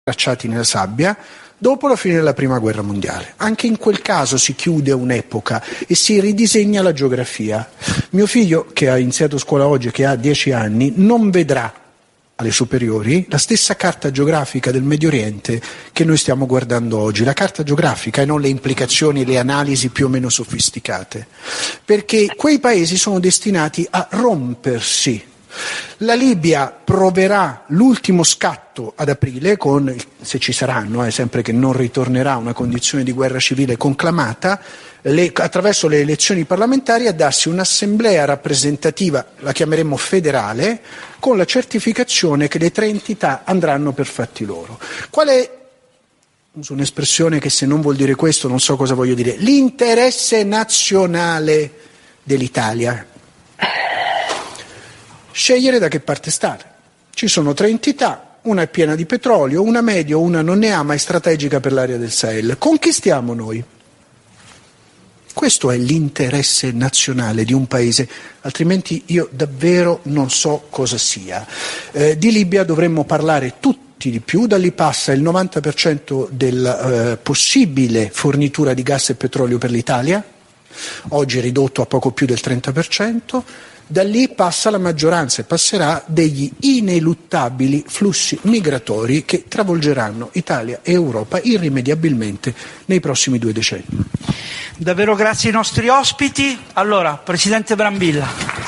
tracciati nella sabbia dopo la fine della Prima Guerra Mondiale. Anche in quel caso si chiude un'epoca e si ridisegna la geografia. Mio figlio, che ha iniziato scuola oggi, che ha 10 anni, non vedrà alle superiori la stessa carta geografica del Medio Oriente che noi stiamo guardando oggi, la carta geografica e non le implicazioni e le analisi più o meno sofisticate, perché quei paesi sono destinati a rompersi. La Libia proverà l'ultimo scatto ad aprile, se ci saranno, sempre che non ritornerà una condizione di guerra civile conclamata, attraverso le elezioni parlamentari a darsi un'assemblea rappresentativa, la chiameremo federale, con la certificazione che le 3 entità andranno per fatti loro. Qual è, uso un'espressione che se non vuol dire questo non so cosa voglio dire, l'interesse nazionale dell'Italia? Scegliere da che parte stare. Ci sono 3 entità, una è piena di petrolio, una medio, una non ne ha ma è strategica per l'area del Sahel. Con chi stiamo noi? Questo è l'interesse nazionale di un paese, altrimenti io davvero non so cosa sia. Di Libia dovremmo parlare tutti di più, da lì passa il 90% della possibile fornitura di gas e petrolio per l'Italia, oggi è ridotto a poco più del 30%. Da lì passa la maggioranza e passerà degli ineluttabili flussi migratori che travolgeranno Italia e Europa irrimediabilmente nei prossimi 2 decenni. Davvero grazie ai nostri ospiti. Allora, Presidente Brambilla.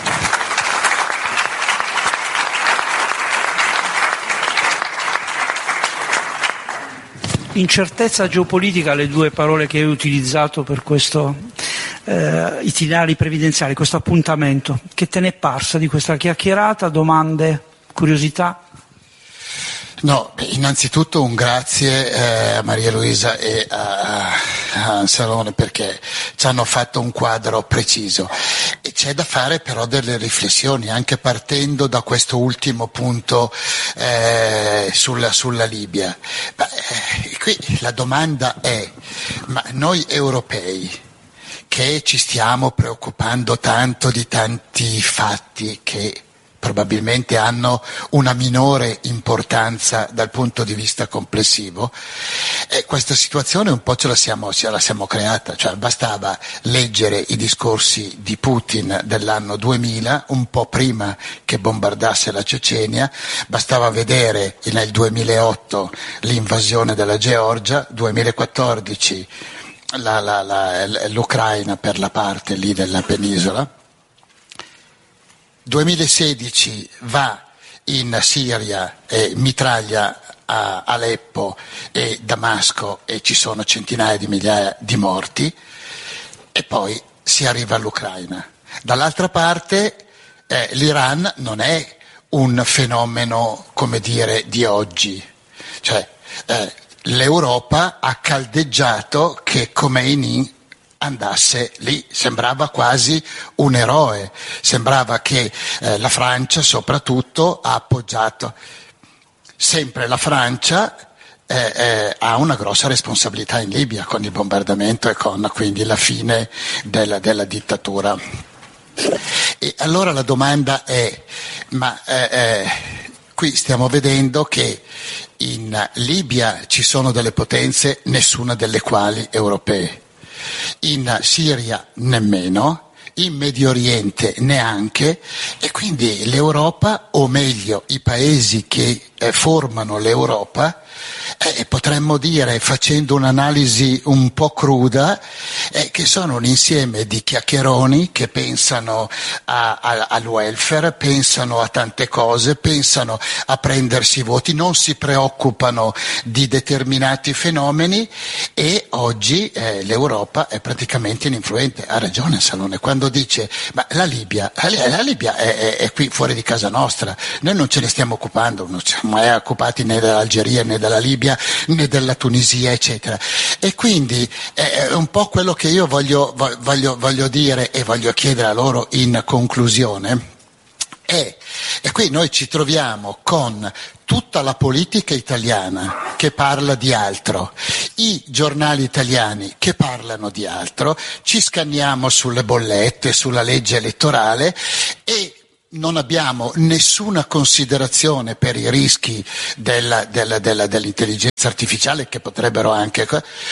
Incertezza geopolitica, le 2 parole che hai utilizzato per questo itinerari previdenziali, questo appuntamento. Che te ne è parsa di questa chiacchierata? Domande, curiosità? No, innanzitutto un grazie a Maria Luisa e a Anselone, perché ci hanno fatto un quadro preciso e c'è da fare però delle riflessioni anche partendo da questo ultimo punto sulla Libia. Qui la domanda è: ma noi europei che ci stiamo preoccupando tanto di tanti fatti che probabilmente hanno una minore importanza dal punto di vista complessivo, e questa situazione un po' ce la siamo creata, cioè bastava leggere i discorsi di Putin dell'anno 2000, un po' prima che bombardasse la Cecenia, bastava vedere nel 2008 l'invasione della Georgia, 2014 l'Ucraina per la parte lì della penisola, 2016 va in Siria e mitraglia a Aleppo e Damasco e ci sono centinaia di migliaia di morti, e poi si arriva all'Ucraina. Dall'altra parte l'Iran non è un fenomeno, come dire, di oggi, cioè l'Europa ha caldeggiato che Khomeini andasse lì, sembrava quasi un eroe, sembrava che la Francia soprattutto ha appoggiato, sempre la Francia ha una grossa responsabilità in Libia con il bombardamento e con quindi la fine della dittatura. E allora la domanda è, ma qui stiamo vedendo che in Libia ci sono delle potenze, nessuna delle quali europee. In Siria nemmeno, in Medio Oriente neanche, e quindi l'Europa, o meglio i paesi che formano l'Europa, potremmo dire, facendo un'analisi un po' cruda, che sono un insieme di chiacchieroni che pensano al welfare, pensano a tante cose, pensano a prendersi voti, non si preoccupano di determinati fenomeni, e oggi l'Europa è praticamente ininfluente. Ha ragione Salone quando dice ma la Libia è qui fuori di casa nostra, noi non ce ne stiamo occupando, non siamo mai occupati né dell'Algeria né della Libia né della Tunisia eccetera, e quindi è un po' quello che io voglio dire e voglio chiedere a loro in conclusione. E qui noi ci troviamo con tutta la politica italiana che parla di altro, i giornali italiani che parlano di altro, ci scanniamo sulle bollette, sulla legge elettorale e non abbiamo nessuna considerazione per i rischi dell'intelligenza artificiale che potrebbero anche,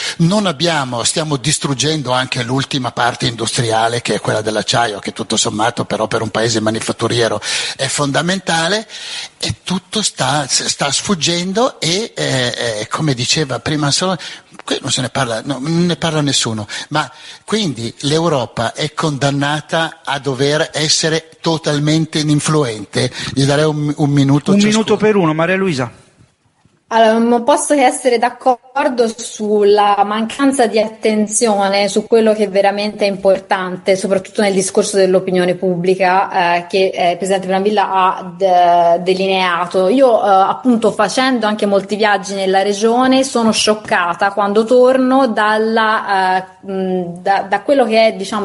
stiamo distruggendo anche l'ultima parte industriale che è quella dell'acciaio, che tutto sommato però per un paese manifatturiero è fondamentale, e tutto sta sfuggendo e come diceva prima solo, qui non se ne parla, non ne parla nessuno, ma quindi l'Europa è condannata a dover essere totalmente ininfluente. Gli darei un minuto. Un minuto per uno, Maria Luisa. Allora, non posso che essere d'accordo sulla mancanza di attenzione su quello che veramente è importante, soprattutto nel discorso dell'opinione pubblica che il Presidente Brambilla ha delineato. Io appunto, facendo anche molti viaggi nella regione, sono scioccata quando torno da quello che è, diciamo,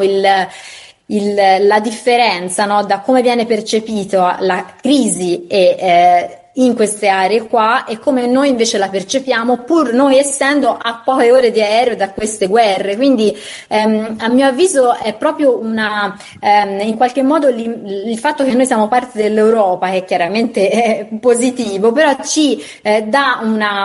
la differenza, no? Da come viene percepita la crisi in queste aree qua, e come noi invece la percepiamo, pur noi essendo a poche ore di aereo da queste guerre. Quindi a mio avviso è proprio in qualche modo il fatto che noi siamo parte dell'Europa, che chiaramente è positivo, però ci dà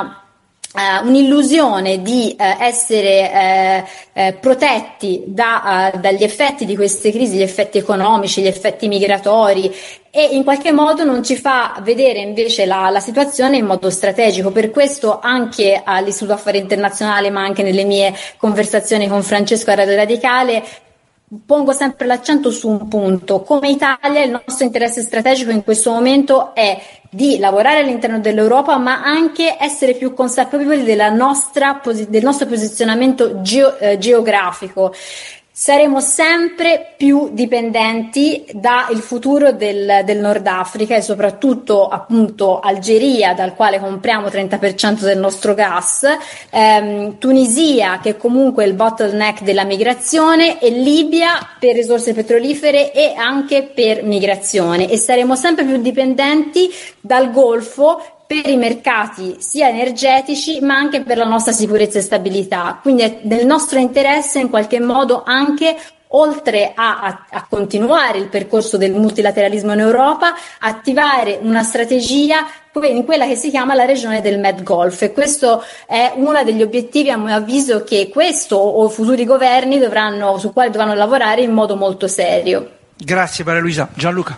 un'illusione di essere protetti dagli effetti di queste crisi, gli effetti economici, gli effetti migratori, e in qualche modo non ci fa vedere invece la situazione in modo strategico. Per questo anche all'Istituto Affari Internazionali, ma anche nelle mie conversazioni con Francesco a Radio Radicale, pongo sempre l'accento su un punto: come Italia il nostro interesse strategico in questo momento è di lavorare all'interno dell'Europa, ma anche essere più consapevoli del nostro posizionamento geografico. Saremo sempre più dipendenti dal futuro del Nord Africa, e soprattutto appunto Algeria, dal quale compriamo 30% del nostro gas, Tunisia, che comunque è il bottleneck della migrazione, e Libia per risorse petrolifere e anche per migrazione, e saremo sempre più dipendenti dal Golfo per i mercati sia energetici, ma anche per la nostra sicurezza e stabilità. Quindi è del nostro interesse in qualche modo anche, oltre a continuare il percorso del multilateralismo in Europa, attivare una strategia in quella che si chiama la regione del Med Golf, e questo è uno degli obiettivi, a mio avviso, che questo o futuri governi su quali dovranno lavorare in modo molto serio. Grazie Maria Luisa. Gianluca.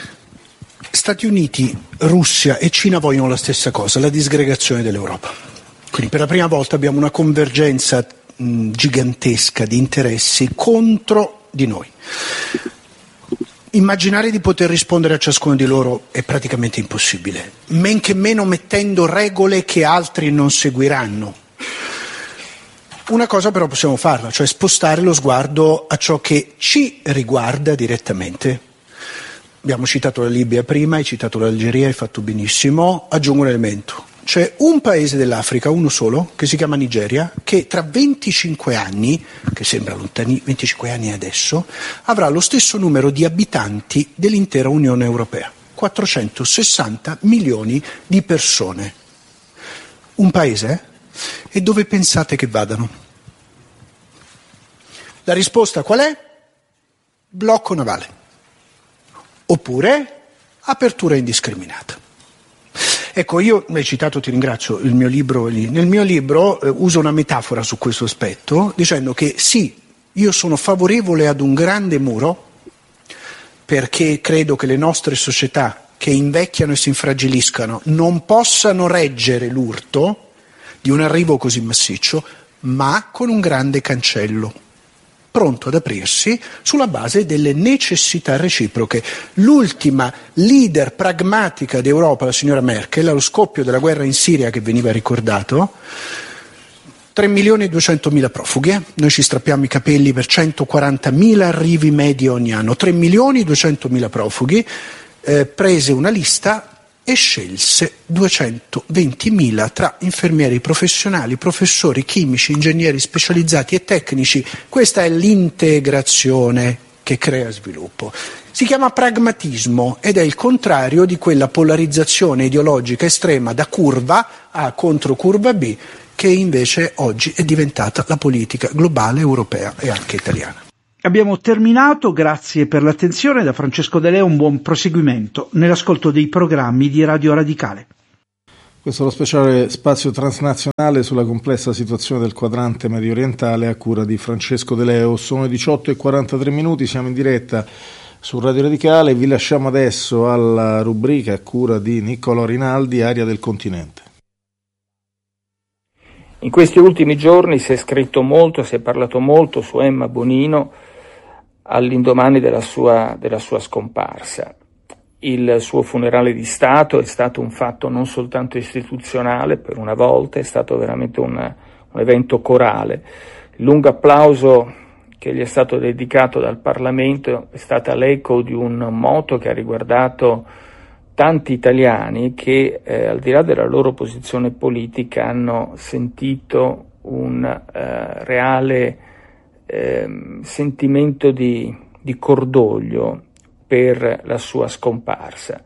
Stati Uniti, Russia e Cina vogliono la stessa cosa, la disgregazione dell'Europa. Quindi per la prima volta abbiamo una convergenza gigantesca di interessi contro di noi. Immaginare di poter rispondere a ciascuno di loro è praticamente impossibile, men che meno mettendo regole che altri non seguiranno. Una cosa però possiamo farla, cioè spostare lo sguardo a ciò che ci riguarda direttamente. Abbiamo citato la Libia prima, hai citato l'Algeria, hai fatto benissimo. Aggiungo un elemento. C'è un paese dell'Africa, uno solo, che si chiama Nigeria, che tra 25 anni, che sembra lontani, 25 anni adesso, avrà lo stesso numero di abitanti dell'intera Unione Europea. 460 milioni di persone. Un paese, E dove pensate che vadano? La risposta qual è? Blocco navale. Oppure apertura indiscriminata. Ecco, io l'hai citato, ti ringrazio, il mio libro lì. Nel mio libro uso una metafora su questo aspetto, dicendo che sì, io sono favorevole ad un grande muro, perché credo che le nostre società che invecchiano e si infragiliscano non possano reggere l'urto di un arrivo così massiccio, ma con un grande cancello, pronto ad aprirsi sulla base delle necessità reciproche. L'ultima leader pragmatica d'Europa, la signora Merkel, allo scoppio della guerra in Siria che veniva ricordato, 3.200.000 profughi, noi ci strappiamo i capelli per 140.000 arrivi medi ogni anno, 3.200.000 profughi, prese una lista e scelse 220.000 tra infermieri professionali, professori, chimici, ingegneri specializzati e tecnici. Questa è l'integrazione che crea sviluppo. Si chiama pragmatismo ed è il contrario di quella polarizzazione ideologica estrema da curva A contro curva B, che invece oggi è diventata la politica globale, europea e anche italiana. Abbiamo terminato, grazie per l'attenzione. Da Francesco De Leo un buon proseguimento nell'ascolto dei programmi di Radio Radicale. Questo è lo speciale spazio transnazionale sulla complessa situazione del quadrante medio orientale a cura di Francesco De Leo. Sono 18:43, siamo in diretta su Radio Radicale. Vi lasciamo adesso alla rubrica a cura di Niccolò Rinaldi, Aria del continente. In questi ultimi giorni si è scritto molto, si è parlato molto su Emma Bonino all'indomani della sua scomparsa. Il suo funerale di Stato è stato un fatto non soltanto istituzionale, per una volta, è stato veramente un evento corale. Il lungo applauso che gli è stato dedicato dal Parlamento è stata l'eco di un moto che ha riguardato tanti italiani che, al di là della loro posizione politica, hanno sentito un reale sentimento di cordoglio per la sua scomparsa.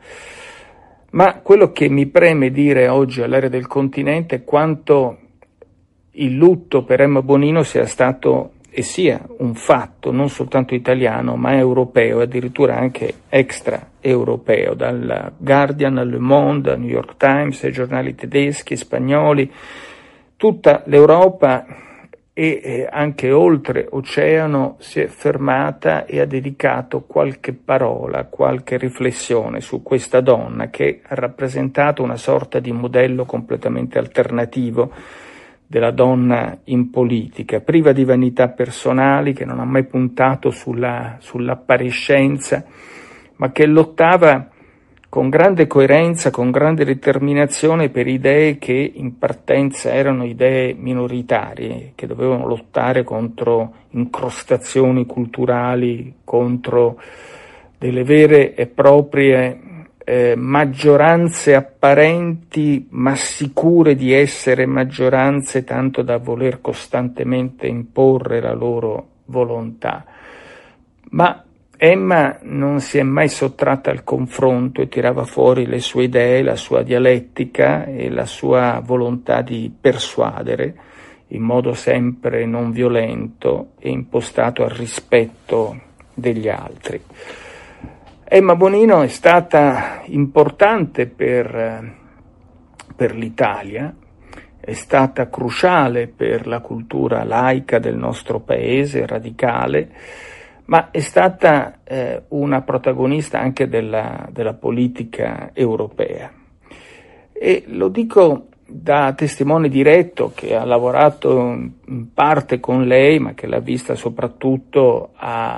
Ma quello che mi preme dire oggi all'Aria del continente è quanto il lutto per Emma Bonino sia stato e sia un fatto non soltanto italiano ma europeo, addirittura anche extraeuropeo, dal Guardian al Le Monde, al New York Times, ai giornali tedeschi, spagnoli, tutta l'Europa e anche oltre oceano si è fermata e ha dedicato qualche parola, qualche riflessione su questa donna che ha rappresentato una sorta di modello completamente alternativo della donna in politica, priva di vanità personali, che non ha mai puntato sull'appariscenza, ma che lottava con grande coerenza, con grande determinazione per idee che in partenza erano idee minoritarie, che dovevano lottare contro incrostazioni culturali, contro delle vere e proprie maggioranze apparenti ma sicure di essere maggioranze, tanto da voler costantemente imporre la loro volontà. Ma Emma non si è mai sottratta al confronto e tirava fuori le sue idee, la sua dialettica e la sua volontà di persuadere in modo sempre non violento e impostato al rispetto degli altri. Emma Bonino è stata importante per l'Italia, è stata cruciale per la cultura laica del nostro paese, radicale, ma è stata una protagonista anche della politica europea. E lo dico da testimone diretto che ha lavorato in parte con lei, ma che l'ha vista soprattutto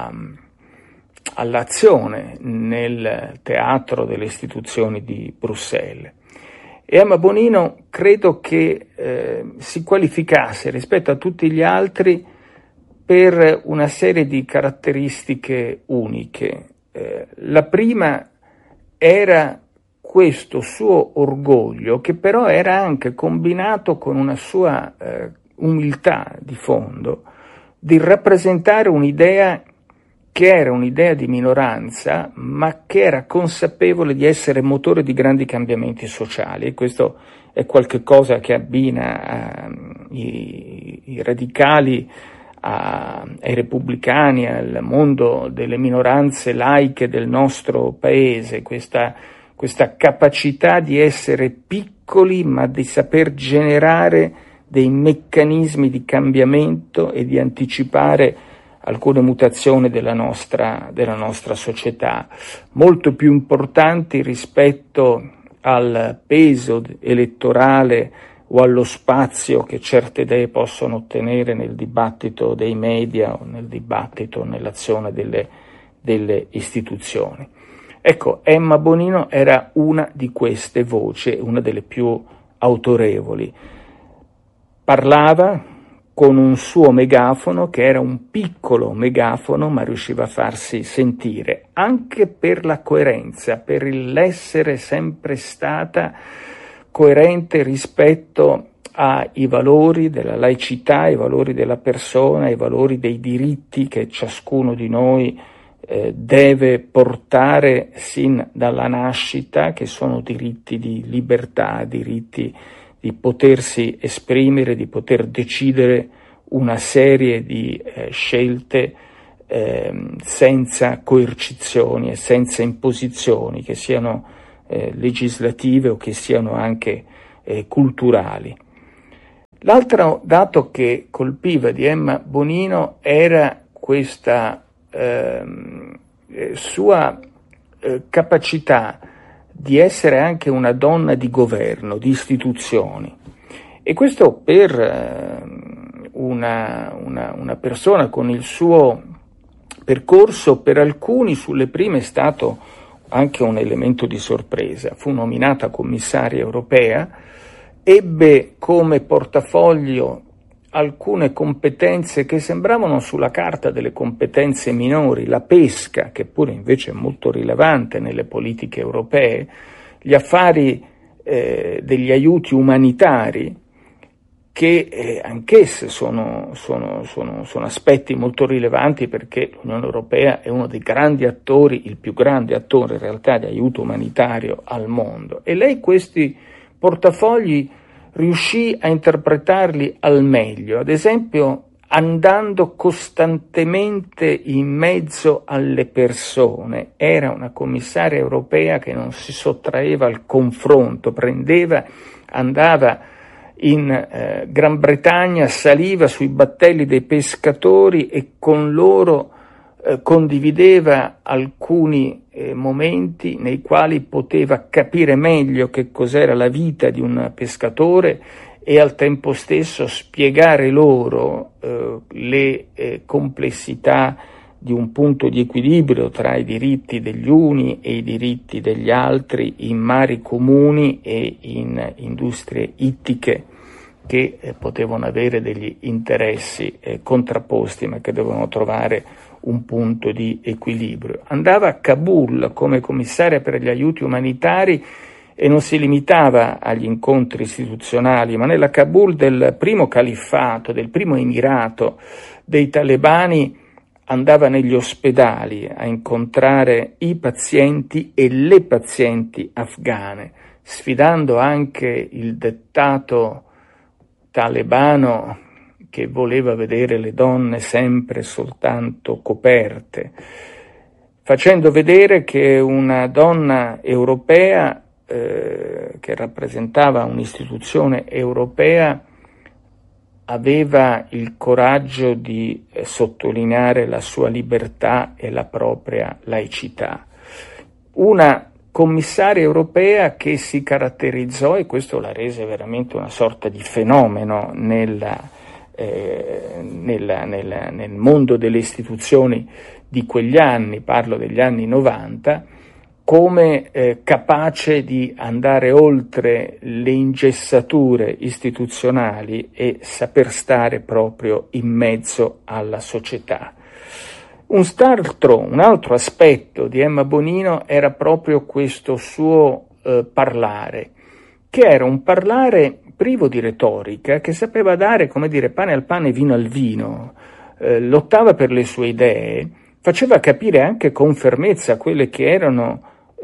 all'azione nel teatro delle istituzioni di Bruxelles. E Emma Bonino credo che si qualificasse rispetto a tutti gli altri per una serie di caratteristiche uniche. La prima era questo suo orgoglio, che però era anche combinato con una sua umiltà di fondo, di rappresentare un'idea che era un'idea di minoranza, ma che era consapevole di essere motore di grandi cambiamenti sociali. E questo è qualche cosa che abbina i radicali ai repubblicani, al mondo delle minoranze laiche del nostro paese, questa capacità di essere piccoli ma di saper generare dei meccanismi di cambiamento e di anticipare alcune mutazioni della nostra società, molto più importanti rispetto al peso elettorale o allo spazio che certe idee possono ottenere nel dibattito dei media o nel dibattito, nell'azione delle istituzioni. Ecco, Emma Bonino era una di queste voci, una delle più autorevoli. Parlava con un suo megafono che era un piccolo megafono, ma riusciva a farsi sentire, anche per la coerenza, per l'essere sempre stata coerente rispetto ai valori della laicità, ai valori della persona, ai valori dei diritti che ciascuno di noi deve portare sin dalla nascita, che sono diritti di libertà, diritti di potersi esprimere, di poter decidere una serie di scelte senza coercizioni e senza imposizioni, che siano legislative o che siano anche culturali. L'altro dato che colpiva di Emma Bonino era questa sua capacità di essere anche una donna di governo, di istituzioni. E questo per una persona con il suo percorso, per alcuni sulle prime è stato anche un elemento di sorpresa. Fu nominata commissaria europea, ebbe come portafoglio alcune competenze che sembravano sulla carta delle competenze minori, la pesca, che pure invece è molto rilevante nelle politiche europee, gli affari degli aiuti umanitari, che anch'esse sono aspetti molto rilevanti, perché l'Unione Europea è uno dei grandi attori, il più grande attore in realtà di aiuto umanitario al mondo, e lei questi portafogli riuscì a interpretarli al meglio, ad esempio andando costantemente in mezzo alle persone. Era una commissaria europea che non si sottraeva al confronto, andava in Gran Bretagna, saliva sui battelli dei pescatori e con loro condivideva alcuni momenti nei quali poteva capire meglio che cos'era la vita di un pescatore e al tempo stesso spiegare loro le complessità di un punto di equilibrio tra i diritti degli uni e i diritti degli altri in mari comuni e in industrie ittiche che potevano avere degli interessi contrapposti, ma che dovevano trovare un punto di equilibrio. Andava a Kabul come commissaria per gli aiuti umanitari e non si limitava agli incontri istituzionali, ma nella Kabul del primo califfato, del primo emirato dei talebani, andava negli ospedali a incontrare i pazienti e le pazienti afghane, sfidando anche il dettato talebano che voleva vedere le donne sempre soltanto coperte, facendo vedere che una donna europea che rappresentava un'istituzione europea aveva il coraggio di sottolineare la sua libertà e la propria laicità. Una commissaria europea che si caratterizzò, e questo la rese veramente una sorta di fenomeno nel mondo delle istituzioni di quegli anni, parlo degli anni 90, come capace di andare oltre le ingessature istituzionali e saper stare proprio in mezzo alla società. Un altro aspetto di Emma Bonino era proprio questo suo parlare, che era un parlare privo di retorica, che sapeva dare, come dire, pane al pane, vino al vino, lottava per le sue idee, faceva capire anche con fermezza quelle che erano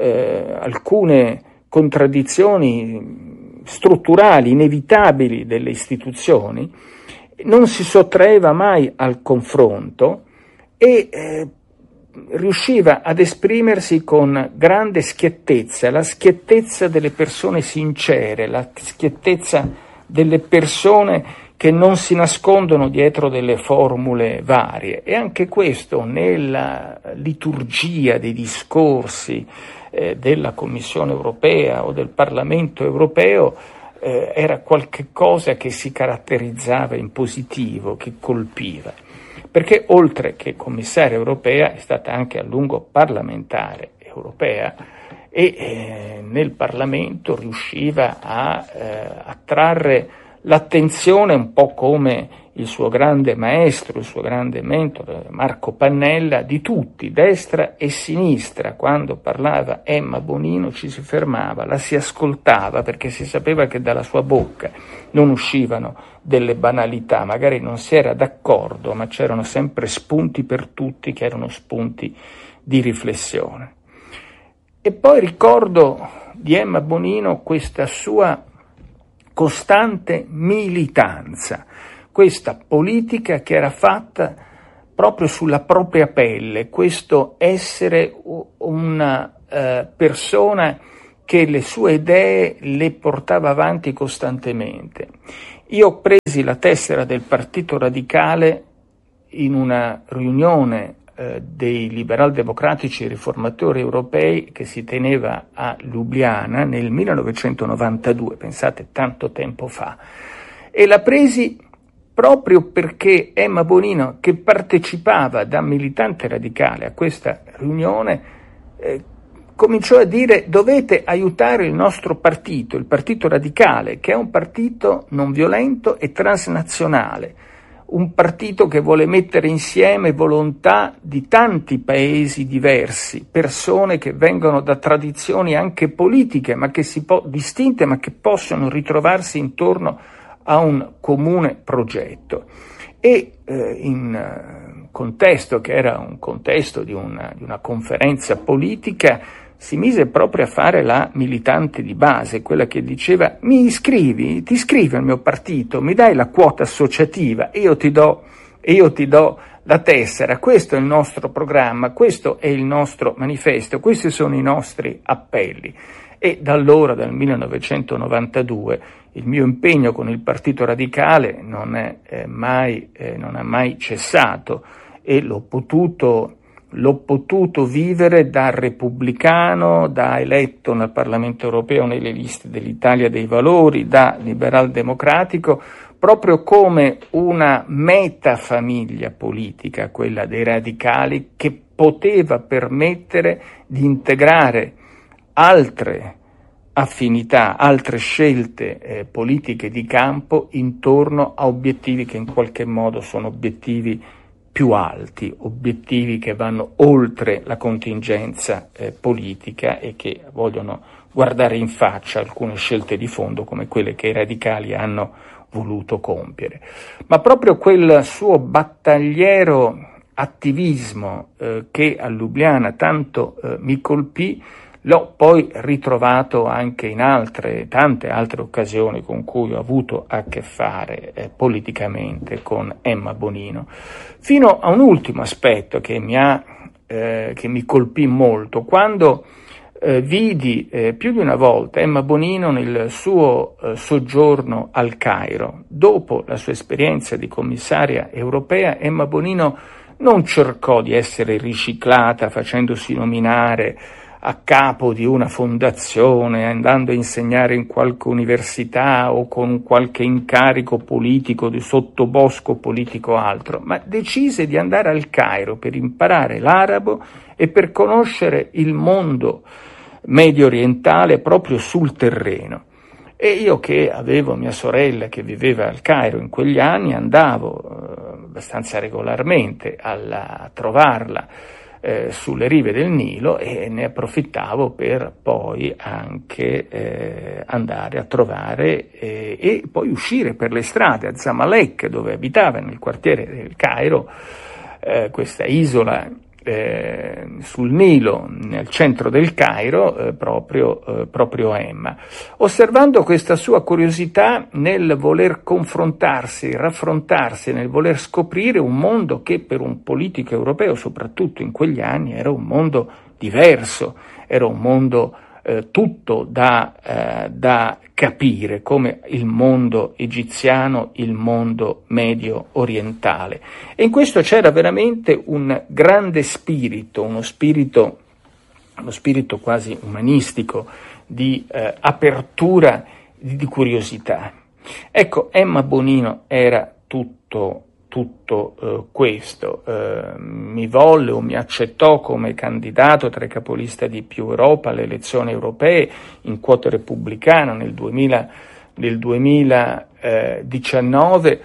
alcune contraddizioni strutturali, inevitabili delle istituzioni, non si sottraeva mai al confronto e riusciva ad esprimersi con grande schiettezza, la schiettezza delle persone sincere, la schiettezza delle persone che non si nascondono dietro delle formule varie. E anche questo nella liturgia dei discorsi della Commissione europea o del Parlamento europeo era qualche cosa che si caratterizzava in positivo, che colpiva. Perché oltre che commissaria europea è stata anche a lungo parlamentare europea e nel Parlamento riusciva a attrarre l'attenzione, un po' come il suo grande maestro, il suo grande mentore Marco Pannella, di tutti, destra e sinistra. Quando parlava Emma Bonino ci si fermava, la si ascoltava, perché si sapeva che dalla sua bocca non uscivano delle banalità, magari non si era d'accordo, ma c'erano sempre spunti per tutti che erano spunti di riflessione. E poi ricordo di Emma Bonino questa sua costante militanza, questa politica che era fatta proprio sulla propria pelle, questo essere una persona che le sue idee le portava avanti costantemente. Io ho presi la tessera del Partito Radicale in una riunione dei liberal-democratici e riformatori europei che si teneva a Lubiana nel 1992, pensate, tanto tempo fa, e la presi proprio perché Emma Bonino, che partecipava da militante radicale a questa riunione, cominciò a dire: dovete aiutare il nostro partito, il Partito Radicale, che è un partito non violento e transnazionale, un partito che vuole mettere insieme volontà di tanti paesi diversi, persone che vengono da tradizioni anche politiche, ma che distinte, ma che possono ritrovarsi intorno a un comune progetto. E in contesto che era un contesto di una conferenza politica, si mise proprio a fare la militante di base, quella che diceva: ti iscrivi al mio partito, mi dai la quota associativa e io ti do la tessera, questo è il nostro programma, questo è il nostro manifesto, questi sono i nostri appelli. E da allora, dal 1992, il mio impegno con il Partito Radicale non ha mai cessato, e l'ho potuto vivere da repubblicano, da eletto nel Parlamento europeo nelle liste dell'Italia dei Valori, da liberal democratico, proprio come una metafamiglia politica, quella dei radicali, che poteva permettere di integrare altre affinità, altre scelte politiche di campo intorno a obiettivi che in qualche modo sono obiettivi più alti, obiettivi che vanno oltre la contingenza politica e che vogliono guardare in faccia alcune scelte di fondo come quelle che i radicali hanno voluto compiere. Ma proprio quel suo battagliero attivismo che a Lubiana tanto mi colpì, l'ho poi ritrovato anche in tante altre occasioni con cui ho avuto a che fare politicamente con Emma Bonino, fino a un ultimo aspetto che mi colpì molto, quando vidi più di una volta Emma Bonino nel suo soggiorno al Cairo. Dopo la sua esperienza di commissaria europea, Emma Bonino non cercò di essere riciclata facendosi nominare a capo di una fondazione, andando a insegnare in qualche università o con qualche incarico politico, di sottobosco politico o altro, ma decise di andare al Cairo per imparare l'arabo e per conoscere il mondo medio orientale proprio sul terreno. E io, che avevo mia sorella che viveva al Cairo in quegli anni, andavo abbastanza regolarmente a trovarla sulle rive del Nilo, e ne approfittavo per poi anche andare a trovare e poi uscire per le strade a Zamalek, dove abitava nel quartiere del Cairo, questa isola sul Nilo, nel centro del Cairo, proprio Emma, osservando questa sua curiosità nel voler confrontarsi, raffrontarsi, nel voler scoprire un mondo che per un politico europeo, soprattutto in quegli anni, era un mondo diverso, era un mondo tutto da capire, come il mondo egiziano, il mondo medio orientale. E in questo c'era veramente un grande spirito, uno spirito quasi umanistico, di apertura, di curiosità. Ecco, Emma Bonino era tutto questo. Mi volle o mi accettò come candidato tra i capolista di Più Europa alle elezioni europee in quota repubblicana nel 2019,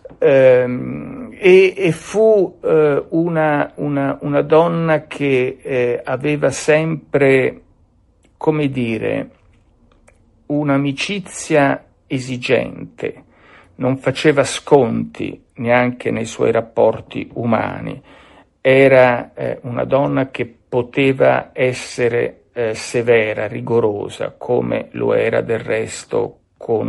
e fu una donna che aveva sempre, come dire, un'amicizia esigente, non faceva sconti neanche nei suoi rapporti umani, era una donna che poteva essere severa, rigorosa, come lo era del resto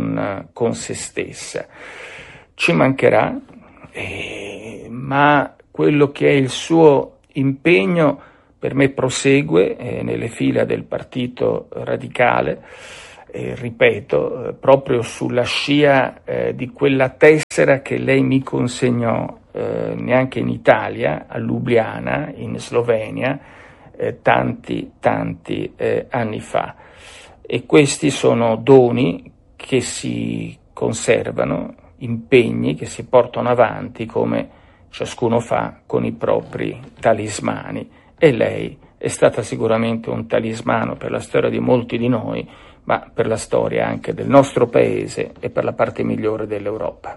con se stessa. Ci mancherà, ma quello che è il suo impegno per me prosegue nelle fila del Partito Radicale, ripeto, proprio sulla scia di quella tessera che lei mi consegnò neanche in Italia, a Lubiana, in Slovenia, tanti anni fa. E questi sono doni che si conservano, impegni che si portano avanti come ciascuno fa con i propri talismani. E lei è stata sicuramente un talismano per la storia di molti di noi, ma per la storia anche del nostro paese e per la parte migliore dell'Europa.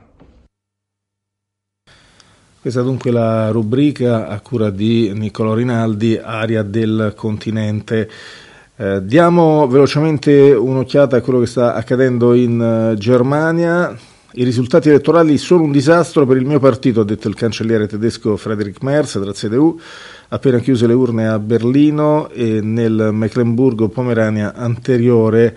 Questa è dunque la rubrica a cura di Niccolò Rinaldi, Aria del Continente. Diamo velocemente un'occhiata a quello che sta accadendo in Germania. I risultati elettorali sono un disastro per il mio partito, ha detto il cancelliere tedesco Friedrich Merz della CDU, appena chiuse le urne a Berlino e nel Mecklenburgo-Pomerania anteriore.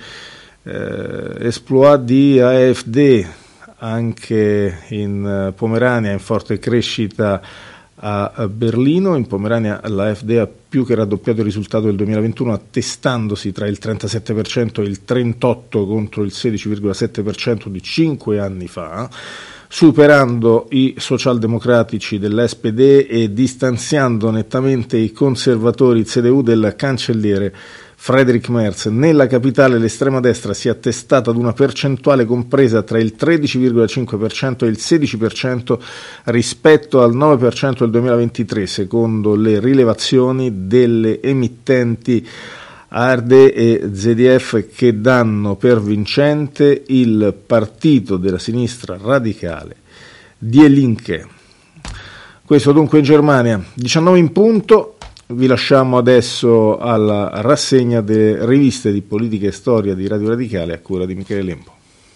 Exploit di AfD anche in Pomerania, in forte crescita a Berlino. In Pomerania l'AfD ha più che raddoppiato il risultato del 2021, attestandosi tra il 37% e il 38% contro il 16,7% di 5 anni fa, superando i socialdemocratici dell'SPD e distanziando nettamente i conservatori CDU del cancelliere Friedrich Merz. Nella capitale l'estrema destra si è attestata ad una percentuale compresa tra il 13,5% e il 16% rispetto al 9% del 2023, secondo le rilevazioni delle emittenti ARD e ZDF, che danno per vincente il partito della sinistra radicale Die Linke. Questo dunque in Germania. 19 in punto. Vi lasciamo adesso alla rassegna delle riviste di politica e storia di Radio Radicale a cura di Michele Lempo.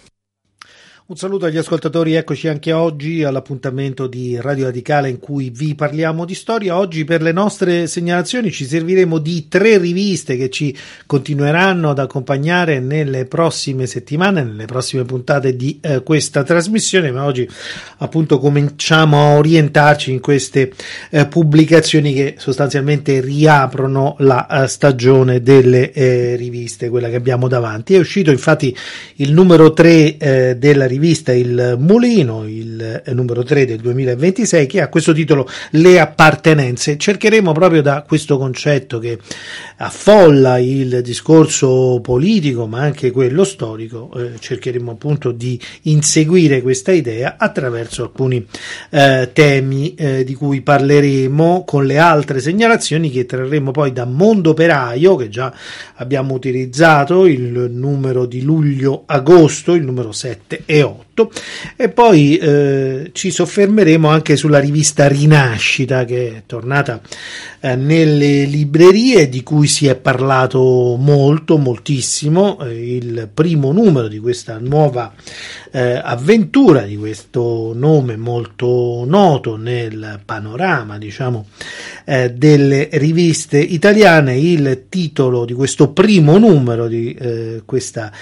Un saluto agli ascoltatori, eccoci anche oggi all'appuntamento di Radio Radicale in cui vi parliamo di storia. Oggi per le nostre segnalazioni ci serviremo di 3 riviste che ci continueranno ad accompagnare nelle prossime settimane, nelle prossime puntate di questa trasmissione, ma oggi appunto cominciamo a orientarci in queste pubblicazioni che sostanzialmente riaprono la stagione delle riviste, quella che abbiamo davanti. È uscito infatti il numero 3 della rivista Il Mulino, il numero 3 del 2026, che ha questo titolo Le appartenenze. Cercheremo proprio da questo concetto che affolla il discorso politico ma anche quello storico, cercheremo appunto di inseguire questa idea attraverso alcuni temi di cui parleremo, con le altre segnalazioni che trarremo poi da Mondo Operaio, che già abbiamo utilizzato, il numero di luglio-agosto, il numero 7 e 8, e poi ci soffermeremo anche sulla rivista Rinascita, che è tornata nelle librerie, di cui si è parlato moltissimo. Il primo numero di questa nuova avventura, di questo nome molto noto nel panorama, diciamo, delle riviste italiane. Il titolo di questo primo numero di questa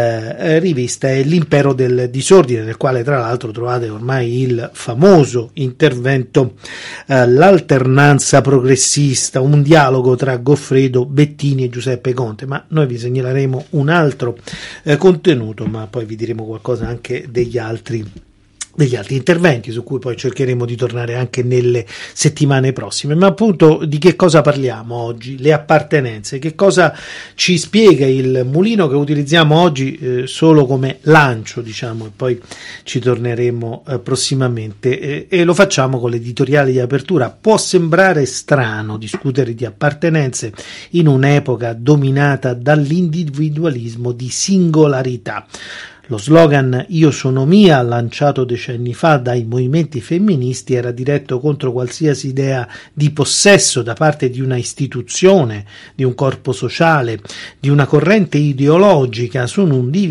rivista è L'impero del disordine, nel quale tra l'altro trovate ormai il famoso intervento L'alternanza progressista, un dialogo tra Goffredo Bettini e Giuseppe Conte. Ma noi vi segnaleremo un altro contenuto, ma poi vi diremo qualcosa anche degli altri interventi, su cui poi cercheremo di tornare anche nelle settimane prossime. Ma appunto di che cosa parliamo oggi? Le appartenenze. Che cosa ci spiega il Mulino, che utilizziamo oggi solo come lancio, diciamo, e poi ci torneremo prossimamente, e lo facciamo con l'editoriale di apertura. Può sembrare strano discutere di appartenenze in un'epoca dominata dall'individualismo di singolarità. Lo slogan "Io sono mia", lanciato decenni fa dai movimenti femministi, era diretto contro qualsiasi idea di possesso da parte di una istituzione, di un corpo sociale, di una corrente ideologica su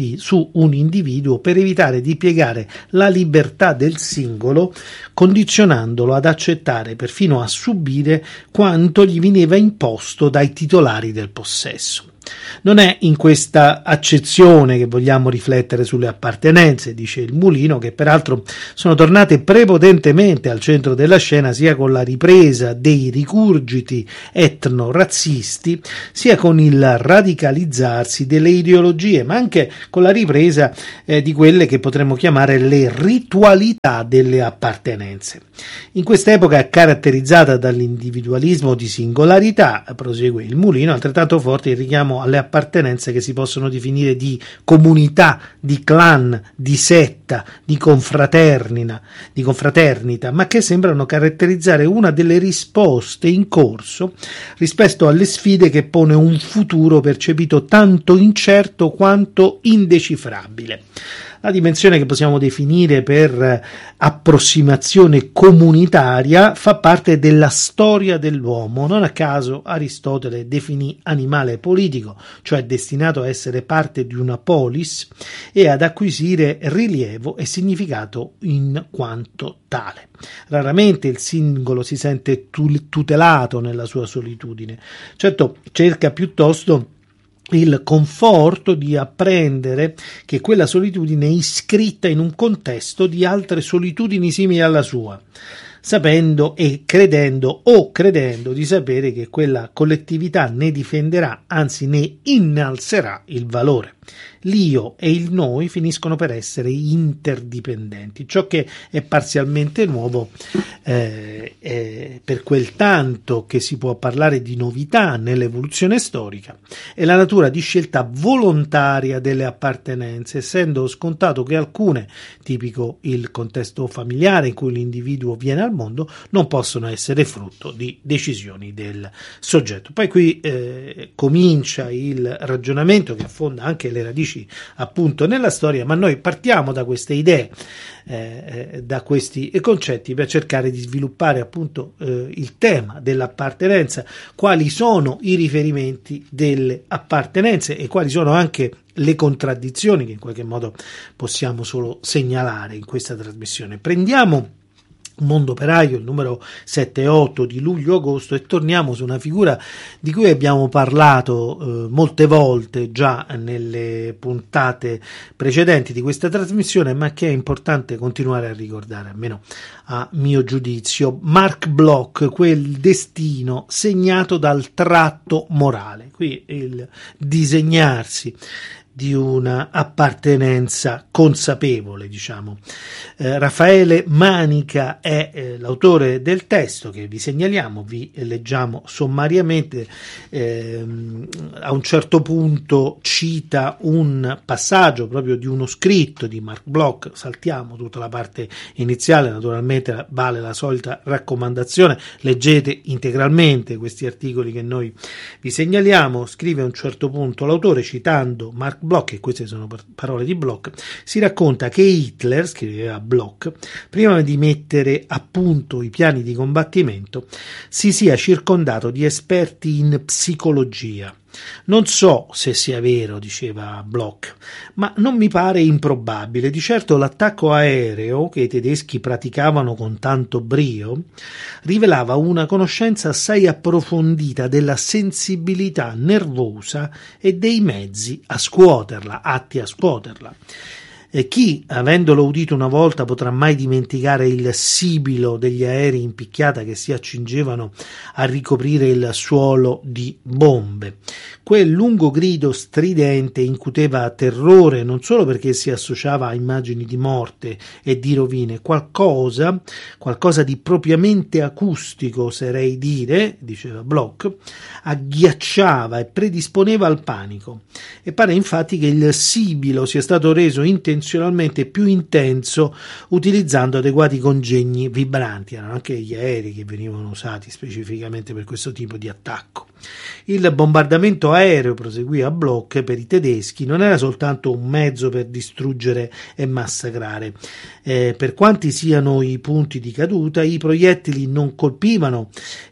un individuo, per evitare di piegare la libertà del singolo, condizionandolo ad accettare, perfino a subire, quanto gli veniva imposto dai titolari del possesso. Non è in questa accezione che vogliamo riflettere sulle appartenenze, dice il Mulino, che peraltro sono tornate prepotentemente al centro della scena sia con la ripresa dei rigurgiti etno-razzisti, sia con il radicalizzarsi delle ideologie, ma anche con la ripresa di quelle che potremmo chiamare le ritualità delle appartenenze. In quest'epoca caratterizzata dall'individualismo di singolarità, prosegue il Mulino, altrettanto forte il richiamo alle appartenenze che si possono definire di comunità, di clan, di setta, di confraternita, ma che sembrano caratterizzare una delle risposte in corso rispetto alle sfide che pone un futuro percepito tanto incerto quanto indecifrabile. La dimensione che possiamo definire per approssimazione comunitaria fa parte della storia dell'uomo. Non a caso Aristotele definì animale politico, cioè destinato a essere parte di una polis e ad acquisire rilievo e significato in quanto tale. Raramente il singolo si sente tutelato nella sua solitudine. Certo, cerca piuttosto il conforto di apprendere che quella solitudine è iscritta in un contesto di altre solitudini simili alla sua, sapendo e credendo di sapere che quella collettività ne difenderà, anzi ne innalzerà il valore. L'io e il noi finiscono per essere interdipendenti, ciò che è parzialmente nuovo per quel tanto che si può parlare di novità nell'evoluzione storica è la natura di scelta volontaria delle appartenenze, essendo scontato che alcune, tipico il contesto familiare in cui l'individuo viene al mondo, non possono essere frutto di decisioni del soggetto. Poi qui comincia il ragionamento che affonda anche le radici appunto nella storia, ma noi partiamo da queste idee, da questi concetti per cercare di sviluppare appunto il tema dell'appartenenza, quali sono i riferimenti delle appartenenze e quali sono anche le contraddizioni che in qualche modo possiamo solo segnalare in questa trasmissione. Prendiamo Mondo Operaio, il numero 7-8 di luglio-agosto, e torniamo su una figura di cui abbiamo parlato molte volte già nelle puntate precedenti di questa trasmissione, ma che è importante continuare a ricordare, almeno a mio giudizio. Marc Bloch, quel destino segnato dal tratto morale, qui il disegnarsi di una appartenenza consapevole, diciamo. Raffaele Manica è l'autore del testo che vi segnaliamo, vi leggiamo sommariamente. A un certo punto cita un passaggio proprio di uno scritto di Marc Bloch, saltiamo tutta la parte iniziale, naturalmente vale la solita raccomandazione, leggete integralmente questi articoli che noi vi segnaliamo. Scrive a un certo punto l'autore, citando Marc Bloch, e queste sono parole di Bloch, si racconta che Hitler, scriveva Bloch, prima di mettere a punto i piani di combattimento, si sia circondato di esperti in psicologia. Non so se sia vero, diceva Bloch, ma non mi pare improbabile. Di certo l'attacco aereo che i tedeschi praticavano con tanto brio rivelava una conoscenza assai approfondita della sensibilità nervosa e dei mezzi atti a scuoterla. Chi, avendolo udito una volta, potrà mai dimenticare il sibilo degli aerei in picchiata che si accingevano a ricoprire il suolo di bombe? Quel lungo grido stridente incuteva terrore non solo perché si associava a immagini di morte e di rovine, qualcosa di propriamente acustico, oserei dire, diceva Bloch, agghiacciava e predisponeva al panico. E pare infatti che il sibilo sia stato reso intenzionalmente più intenso utilizzando adeguati congegni vibranti. Erano anche gli aerei che venivano usati specificamente per questo tipo di attacco. Il bombardamento aereo, proseguì Bloch, per i tedeschi non era soltanto un mezzo per distruggere e massacrare. Per quanti siano i punti di caduta, i proiettili non colpivano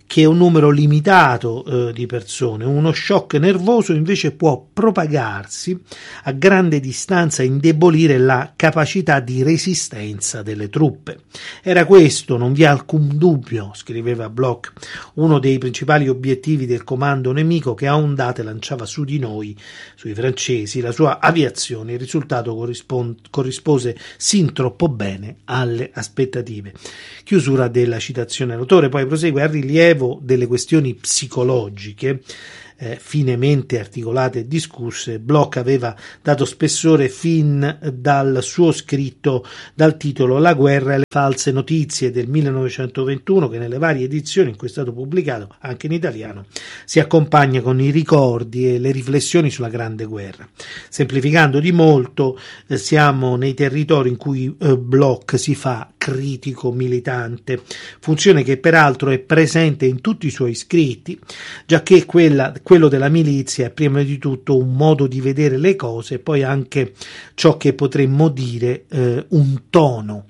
che è un numero limitato di persone. Uno shock nervoso invece può propagarsi a grande distanza e indebolire la capacità di resistenza delle truppe. Era questo, non vi è alcun dubbio, scriveva Bloch, uno dei principali obiettivi del comando nemico che a ondate lanciava su di noi, sui francesi, la sua aviazione. Il risultato corrispose sin troppo bene alle aspettative. Chiusura della citazione. L'autore poi prosegue: al rilievo delle questioni psicologiche finemente articolate e discusse, Bloch aveva dato spessore fin dal suo scritto dal titolo La guerra e le false notizie del 1921, che nelle varie edizioni in cui è stato pubblicato anche in italiano si accompagna con i ricordi e le riflessioni sulla Grande Guerra. Semplificando di molto, siamo nei territori in cui Bloch si fa critico militante, funzione che peraltro è presente in tutti i suoi scritti, giacché quello della milizia è prima di tutto un modo di vedere le cose e poi anche ciò che potremmo dire un tono.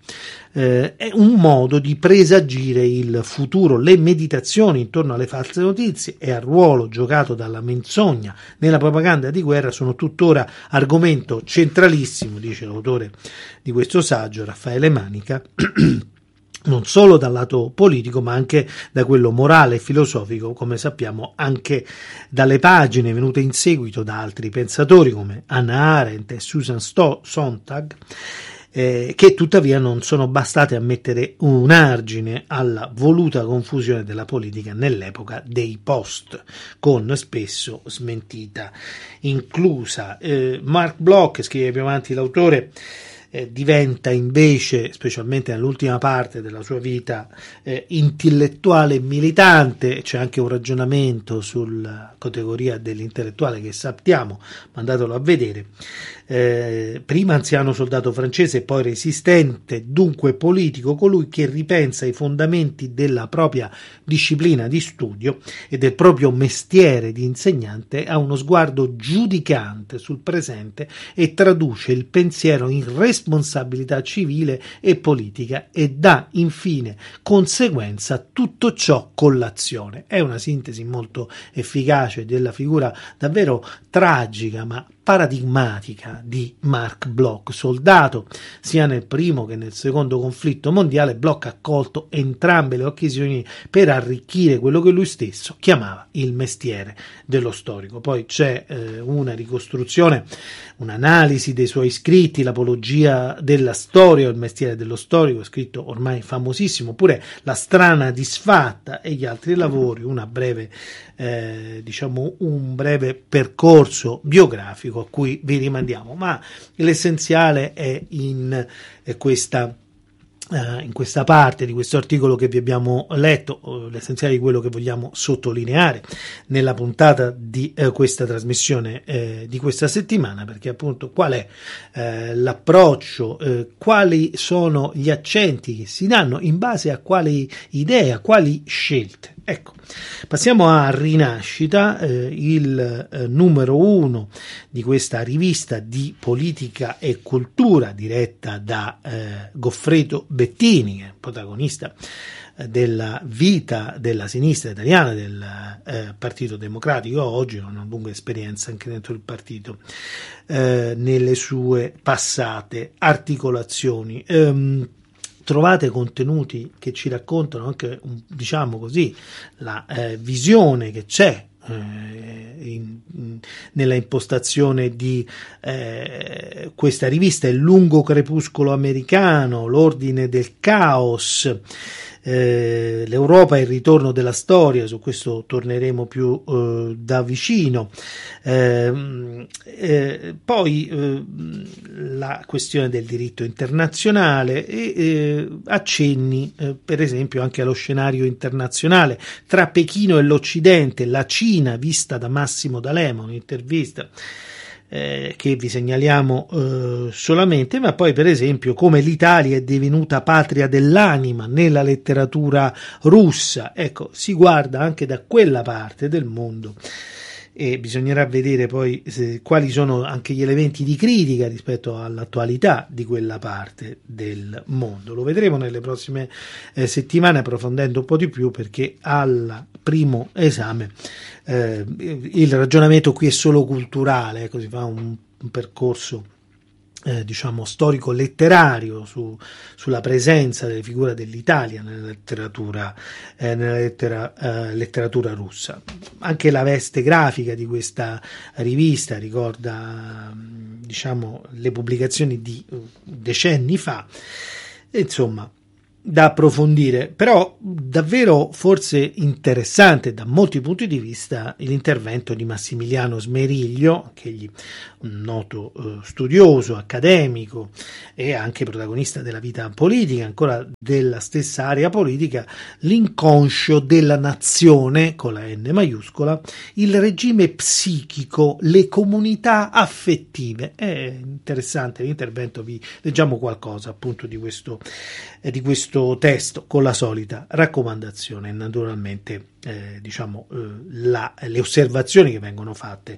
È un modo di presagire il futuro. Le meditazioni intorno alle false notizie e al ruolo giocato dalla menzogna nella propaganda di guerra sono tuttora argomento centralissimo, dice l'autore di questo saggio, Raffaele Manica, non solo dal lato politico ma anche da quello morale e filosofico, come sappiamo anche dalle pagine venute in seguito da altri pensatori come Hannah Arendt e Susan Sontag, che tuttavia non sono bastate a mettere un argine alla voluta confusione della politica nell'epoca dei post, con spesso smentita inclusa. Mark Bloch, scrive più avanti l'autore, diventa invece, specialmente nell'ultima parte della sua vita, intellettuale e militante. C'è anche un ragionamento sulla categoria dell'intellettuale che sappiamo, mandatelo a vedere. Prima anziano soldato francese e poi resistente, dunque politico, colui che ripensa ai fondamenti della propria disciplina di studio e del proprio mestiere di insegnante, ha uno sguardo giudicante sul presente e traduce il pensiero in responsabilità civile e politica e dà infine conseguenza a tutto ciò con l'azione. È una sintesi molto efficace della figura davvero tragica ma paradigmatica di Mark Bloch. Soldato sia nel primo che nel secondo conflitto mondiale, Bloch ha colto entrambe le occasioni per arricchire quello che lui stesso chiamava il mestiere dello storico. Poi c'è una ricostruzione, un'analisi dei suoi scritti, l'apologia della storia o il mestiere dello storico, scritto ormai famosissimo, oppure La strana disfatta e gli altri lavori, una breve un breve percorso biografico a cui vi rimandiamo, ma l'essenziale è in questa parte di questo articolo che vi abbiamo letto, l'essenziale di quello che vogliamo sottolineare nella puntata di questa trasmissione di questa settimana, perché appunto qual è l'approccio, quali sono gli accenti che si danno in base a quali idee, a quali scelte. Ecco, passiamo a Rinascita, il numero 1 di questa rivista di politica e cultura diretta da Goffredo Bettini, che è protagonista della vita della sinistra italiana, del Partito Democratico. Oggi ha una lunga esperienza anche dentro il partito nelle sue passate articolazioni. Trovate contenuti che ci raccontano anche, diciamo così, la visione che c'è nella impostazione di questa rivista: Il lungo crepuscolo americano, L'ordine del caos, l'Europa e il ritorno della storia. Su questo torneremo più da vicino. Poi la questione del diritto internazionale e accenni per esempio anche allo scenario internazionale tra Pechino e l'Occidente, la Cina vista da Massimo D'Alema, un'intervista che vi segnaliamo solamente, ma poi per esempio come l'Italia è divenuta patria dell'anima nella letteratura russa. Ecco, si guarda anche da quella parte del mondo e bisognerà vedere poi quali sono anche gli elementi di critica rispetto all'attualità di quella parte del mondo. Lo vedremo nelle prossime settimane, approfondendo un po' di più, perché al primo esame il ragionamento qui è solo culturale, ecco, si fa un percorso diciamo storico-letterario sulla presenza delle figure dell'Italia nella letteratura russa. Anche la veste grafica di questa rivista ricorda diciamo le pubblicazioni di decenni fa, insomma da approfondire, però davvero forse interessante da molti punti di vista l'intervento di Massimiliano Smeriglio, che egli un noto studioso, accademico e anche protagonista della vita politica, ancora della stessa area politica, l'inconscio della nazione, con la N maiuscola, il regime psichico, le comunità affettive. È interessante l'intervento, vi leggiamo qualcosa appunto di questo testo con la solita raccomandazione. Naturalmente diciamo le osservazioni che vengono fatte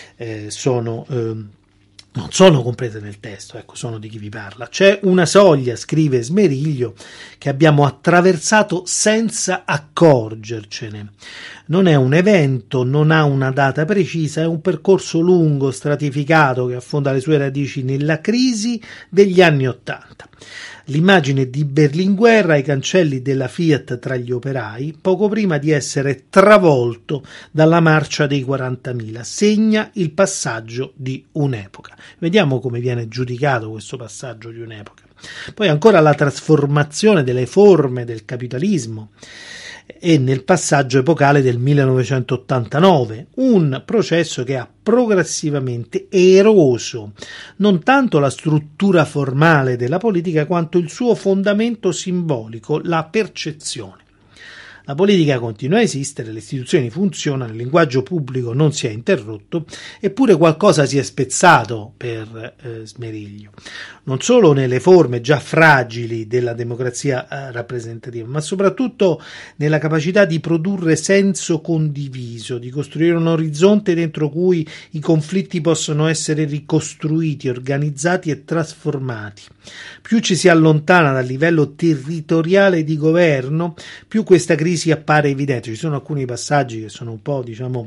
non sono complete nel testo, ecco, sono di chi vi parla. C'è una soglia, scrive Smeriglio, che abbiamo attraversato senza accorgercene. Non è un evento, non ha una data precisa, è un percorso lungo, stratificato, che affonda le sue radici nella crisi degli anni '80. L'immagine di Berlinguer ai cancelli della Fiat tra gli operai, poco prima di essere travolto dalla marcia dei 40.000, segna il passaggio di un'epoca. Vediamo come viene giudicato questo passaggio di un'epoca. Poi ancora la trasformazione delle forme del capitalismo e nel passaggio epocale del 1989, un processo che ha progressivamente eroso non tanto la struttura formale della politica quanto il suo fondamento simbolico, la percezione. La politica continua a esistere, le istituzioni funzionano, il linguaggio pubblico non si è interrotto, eppure qualcosa si è spezzato per Smeriglio. Non solo nelle forme già fragili della democrazia rappresentativa, ma soprattutto nella capacità di produrre senso condiviso, di costruire un orizzonte dentro cui i conflitti possono essere ricostruiti, organizzati e trasformati. Più ci si allontana dal livello territoriale di governo, più questa crisi appare evidente. Ci sono alcuni passaggi che sono un po', diciamo,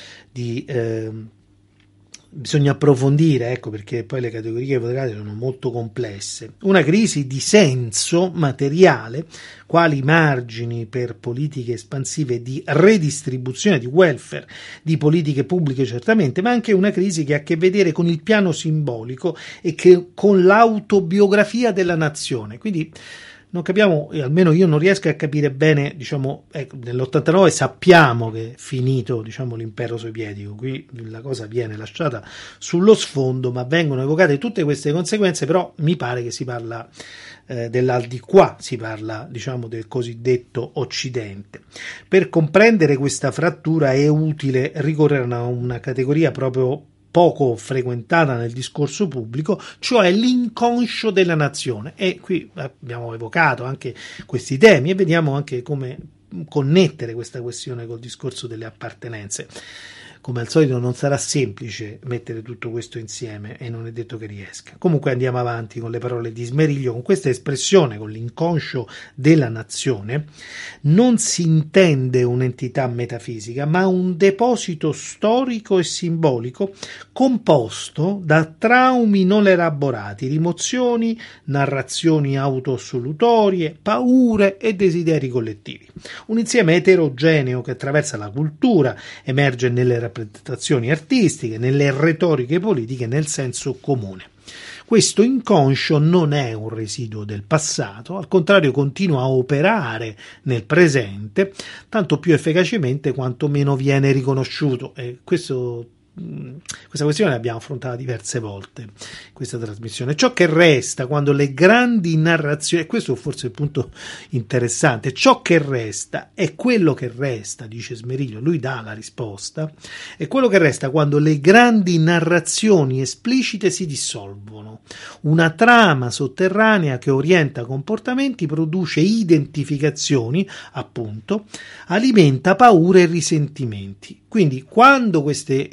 bisogna approfondire, ecco, perché poi le categorie votate sono molto complesse. Una crisi di senso materiale, quali margini per politiche espansive di redistribuzione, di welfare, di politiche pubbliche certamente, ma anche una crisi che ha a che vedere con il piano simbolico e che con l'autobiografia della nazione. Quindi non capiamo, almeno io non riesco a capire bene, diciamo, nell'89 sappiamo che è finito, diciamo, l'impero sovietico, qui la cosa viene lasciata sullo sfondo, ma vengono evocate tutte queste conseguenze, però mi pare che si parla dell'aldilà, si parla, diciamo, del cosiddetto Occidente. Per comprendere questa frattura è utile ricorrere a una categoria proprio poco frequentata nel discorso pubblico, cioè l'inconscio della nazione. E qui abbiamo evocato anche questi temi e vediamo anche come connettere questa questione col discorso delle appartenenze. Come al solito non sarà semplice mettere tutto questo insieme e non è detto che riesca. Comunque andiamo avanti con le parole di Smeriglio. Con questa espressione, con l'inconscio della nazione, non si intende un'entità metafisica, ma un deposito storico e simbolico composto da traumi non elaborati, rimozioni, narrazioni autoassolutorie, paure e desideri collettivi. Un insieme eterogeneo che attraversa la cultura, emerge nelle rappresentazioni artistiche, nelle retoriche politiche, nel senso comune. Questo inconscio non è un residuo del passato, al contrario continua a operare nel presente, tanto più efficacemente quanto meno viene riconosciuto. E questa questione l'abbiamo affrontata diverse volte in questa trasmissione. Ciò che resta quando le grandi narrazioni, e questo forse è il punto interessante, ciò che resta è quello che resta, dice Smeriglio, lui dà la risposta, è quello che resta quando le grandi narrazioni esplicite si dissolvono. Una trama sotterranea che orienta comportamenti, produce identificazioni, appunto, alimenta paure e risentimenti. Quindi quando queste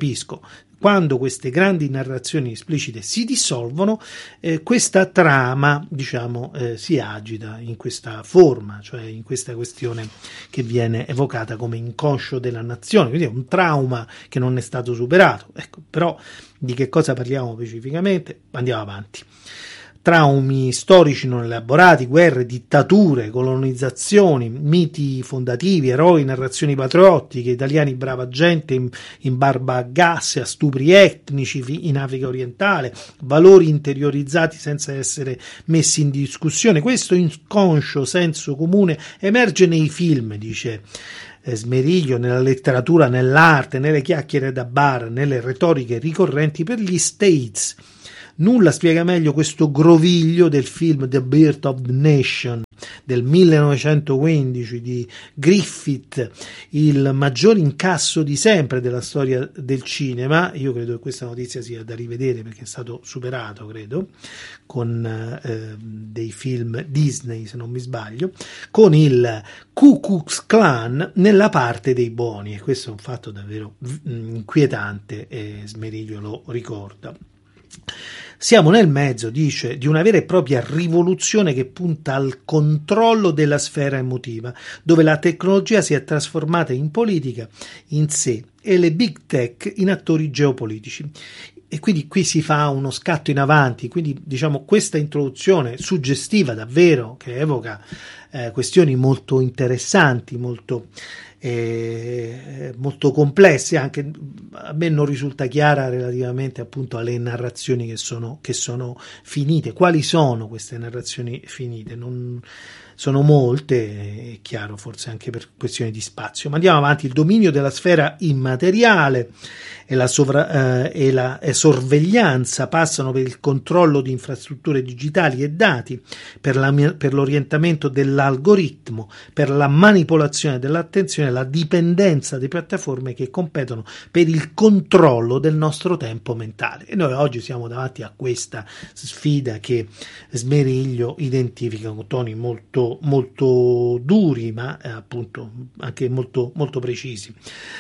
grandi narrazioni esplicite si dissolvono, questa trama, diciamo, si agita in questa forma, cioè in questa questione che viene evocata come inconscio della nazione, quindi è un trauma che non è stato superato. Ecco, però di che cosa parliamo specificamente? Andiamo avanti. Traumi storici non elaborati, guerre, dittature, colonizzazioni, miti fondativi, eroi, narrazioni patriottiche, italiani brava gente in barba a gas e a stupri etnici in Africa orientale, valori interiorizzati senza essere messi in discussione. Questo inconscio senso comune emerge nei film, dice Smeriglio, nella letteratura, nell'arte, nelle chiacchiere da bar, nelle retoriche ricorrenti per gli States. Nulla spiega meglio questo groviglio del film The Birth of the Nation del 1915 di Griffith, il maggior incasso di sempre della storia del cinema. Io credo che questa notizia sia da rivedere perché è stato superato, credo, con dei film Disney, se non mi sbaglio, con il Ku Klux Klan nella parte dei buoni, e questo è un fatto davvero inquietante, e Smeriglio lo ricorda. Siamo nel mezzo, dice, di una vera e propria rivoluzione che punta al controllo della sfera emotiva, dove la tecnologia si è trasformata in politica in sé e le big tech in attori geopolitici. E quindi qui si fa uno scatto in avanti, quindi diciamo questa introduzione suggestiva davvero, che evoca questioni molto interessanti, molto complesse, anche a me non risulta chiara relativamente appunto alle narrazioni che sono finite. Quali sono queste narrazioni finite? Non sono molte, è chiaro, forse anche per questioni di spazio. Ma andiamo avanti. Il dominio della sfera immateriale e la sorveglianza passano per il controllo di infrastrutture digitali e dati, per l'orientamento dell'algoritmo, per la manipolazione dell'attenzione, la dipendenza di piattaforme che competono per il controllo del nostro tempo mentale. E noi oggi siamo davanti a questa sfida che Smeriglio identifica con toni molto, molto duri, ma appunto anche molto, molto precisi.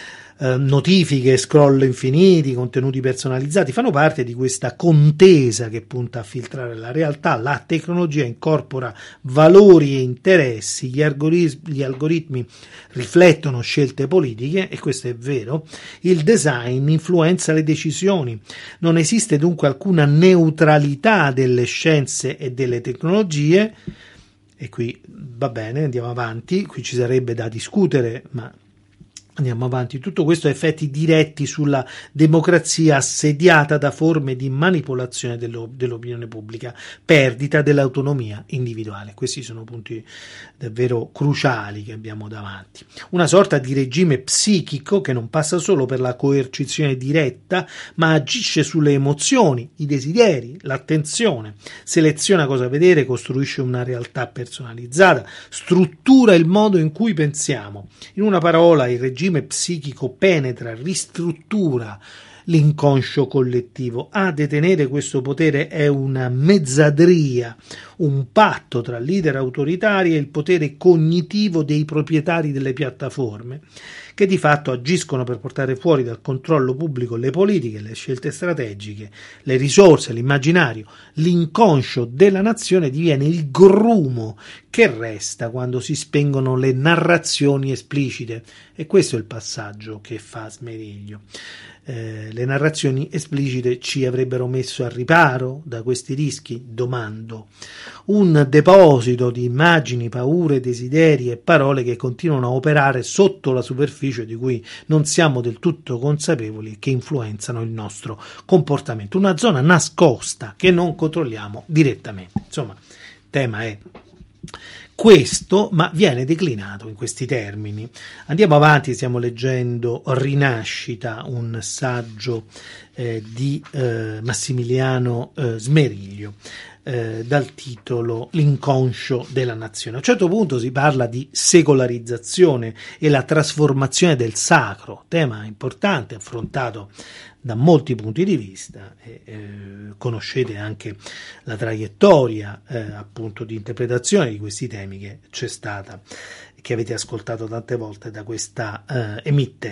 Notifiche, scroll infiniti, contenuti personalizzati fanno parte di questa contesa che punta a filtrare la realtà. La tecnologia incorpora valori e interessi, gli algoritmi riflettono scelte politiche, e questo è vero. Il design influenza le decisioni. Non esiste dunque alcuna neutralità delle scienze e delle tecnologie. E qui va bene, andiamo avanti, qui ci sarebbe da discutere, ma andiamo avanti. Tutto questo ha effetti diretti sulla democrazia assediata da forme di manipolazione dell'opinione pubblica, perdita dell'autonomia individuale. Questi sono punti davvero cruciali che abbiamo davanti. Una sorta di regime psichico che non passa solo per la coercizione diretta, ma agisce sulle emozioni, i desideri, l'attenzione, seleziona cosa vedere, costruisce una realtà personalizzata, struttura il modo in cui pensiamo. In una parola, il regime psichico penetra, ristruttura l'inconscio collettivo. A detenere questo potere è una mezzadria, un patto tra leader autoritari e il potere cognitivo dei proprietari delle piattaforme, che di fatto agiscono per portare fuori dal controllo pubblico le politiche, le scelte strategiche, le risorse, l'immaginario. L'inconscio della nazione diviene il grumo che resta quando si spengono le narrazioni esplicite, e questo è il passaggio che fa Smeriglio. Le narrazioni esplicite ci avrebbero messo a riparo da questi rischi? Domando. Un deposito di immagini, paure, desideri e parole che continuano a operare sotto la superficie, di cui non siamo del tutto consapevoli e che influenzano il nostro comportamento. Una zona nascosta che non controlliamo direttamente. Insomma, il tema è questo, ma viene declinato in questi termini. Andiamo avanti, stiamo leggendo Rinascita, un saggio di Massimiliano Smeriglio, dal titolo L'inconscio della nazione. A un certo punto si parla di secolarizzazione e la trasformazione del sacro, tema importante affrontato da molti punti di vista. Conoscete anche la traiettoria appunto di interpretazione di questi temi che c'è stata, che avete ascoltato tante volte da questa emittente.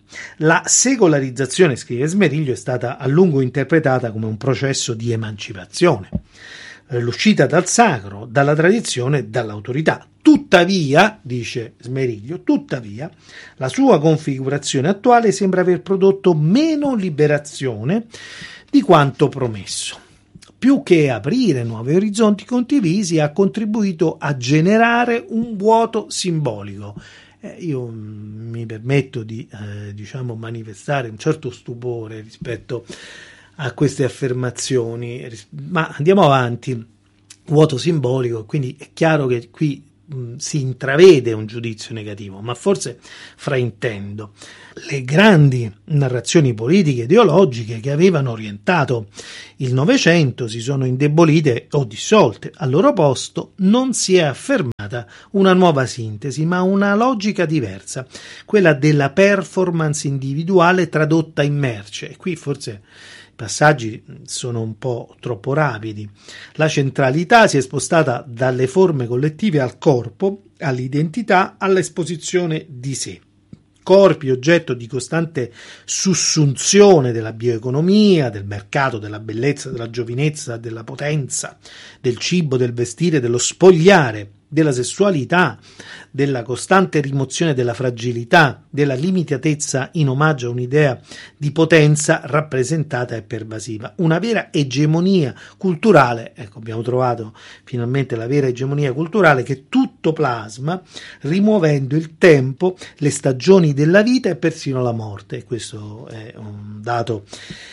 La secolarizzazione, scrive Smeriglio, è stata a lungo interpretata come un processo di emancipazione, l'uscita dal sacro, dalla tradizione e dall'autorità. Tuttavia, dice Smeriglio, tuttavia, la sua configurazione attuale sembra aver prodotto meno liberazione di quanto promesso. Più che aprire nuovi orizzonti condivisi, ha contribuito a generare un vuoto simbolico. Io mi permetto di manifestare un certo stupore rispetto a queste affermazioni, ma andiamo avanti. Vuoto simbolico, quindi è chiaro che qui si intravede un giudizio negativo, ma forse fraintendo. Le grandi narrazioni politiche e ideologiche che avevano orientato il Novecento si sono indebolite o dissolte. Al loro posto non si è affermata una nuova sintesi, ma una logica diversa, quella della performance individuale tradotta in merce. E qui forse i passaggi sono un po' troppo rapidi. La centralità si è spostata dalle forme collettive al corpo, all'identità, all'esposizione di sé. Corpi oggetto di costante sussunzione della bioeconomia, del mercato, della bellezza, della giovinezza, della potenza, del cibo, del vestire, dello spogliare, della sessualità, della costante rimozione della fragilità, della limitatezza in omaggio a un'idea di potenza rappresentata e pervasiva. Una vera egemonia culturale, ecco, abbiamo trovato finalmente la vera egemonia culturale che tutto plasma, rimuovendo il tempo, le stagioni della vita e persino la morte. Questo è un dato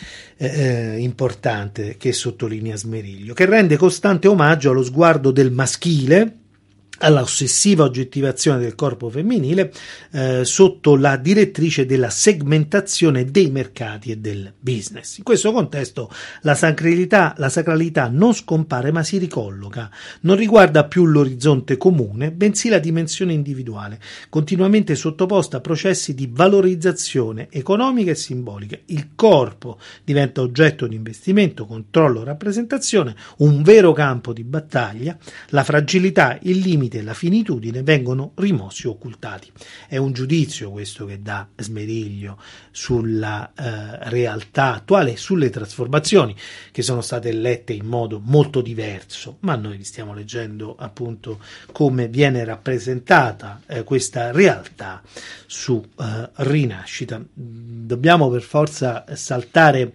importante che sottolinea Smeriglio, che rende costante omaggio allo sguardo del maschile, alla ossessiva oggettivazione del corpo femminile sotto la direttrice della segmentazione dei mercati e del business. In questo contesto la sacralità non scompare ma si ricolloca, non riguarda più l'orizzonte comune, bensì la dimensione individuale, continuamente sottoposta a processi di valorizzazione economica e simbolica. Il corpo diventa oggetto di investimento, controllo, rappresentazione, un vero campo di battaglia, la fragilità, il limite e la finitudine vengono rimossi o occultati. È un giudizio questo che dà Smeriglio sulla realtà attuale, sulle trasformazioni che sono state lette in modo molto diverso, ma noi vi stiamo leggendo appunto come viene rappresentata questa realtà su Rinascita. Dobbiamo per forza saltare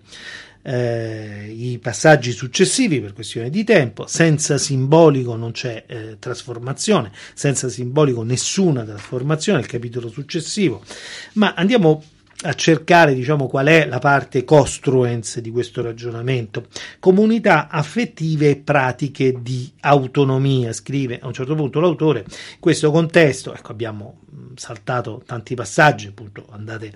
i passaggi successivi per questione di tempo. Senza simbolico non c'è trasformazione, senza simbolico nessuna trasformazione, il capitolo successivo, ma andiamo a cercare qual è la parte costruens di questo ragionamento. Comunità affettive e pratiche di autonomia, scrive a un certo punto l'autore. In questo contesto, ecco, abbiamo saltato tanti passaggi, appunto andate